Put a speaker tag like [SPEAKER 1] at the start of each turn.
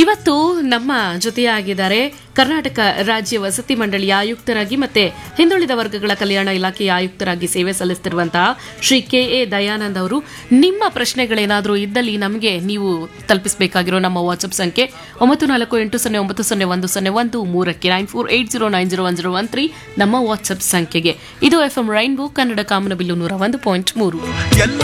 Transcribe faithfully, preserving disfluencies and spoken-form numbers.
[SPEAKER 1] ಇವತ್ತು ನಮ್ಮ ಜೊತೆಯಾಗಿದ್ದಾರೆ ಕರ್ನಾಟಕ ರಾಜ್ಯ ವಸತಿ ಮಂಡಳಿಯ ಆಯುಕ್ತರಾಗಿ ಮತ್ತೆ ಹಿಂದುಳಿದ ವರ್ಗಗಳ ಕಲ್ಯಾಣ ಇಲಾಖೆಯ ಆಯುಕ್ತರಾಗಿ ಸೇವೆ ಸಲ್ಲಿಸುತ್ತಿರುವಂತಹ ಶ್ರೀ ಕೆ ಎ ದಯಾನಂದ್ ಅವರು. ನಿಮ್ಮ ಪ್ರಶ್ನೆಗಳೇನಾದರೂ ಇದ್ದಲ್ಲಿ ನಮಗೆ ನೀವು ತಲುಪಿಸಬೇಕಾಗಿರೋ ನಮ್ಮ ವಾಟ್ಸ್ಆಪ್ ಸಂಖ್ಯೆ ಒಂಬತ್ತು ನಾಲ್ಕು ಎಂಟು ಸೊನ್ನೆ ಒಂಬತ್ತು ಸೊನ್ನೆ ಒಂದು ಸೊನ್ನೆ ಒಂದು ಮೂರಕ್ಕೆ nine four eight zero nine zero one zero one three ನಮ್ಮ ವಾಟ್ಸ್ಆಪ್ ಸಂಖ್ಯೆಗೆ. ಇದು ಎಫ್ಎಂ ರೈನ್ಬೋ ಕನ್ನಡ ಕಾಮನಬಿಲ್ಲು ನೂರ ಒಂದು ಪಾಯಿಂಟ್ ಮೂರು.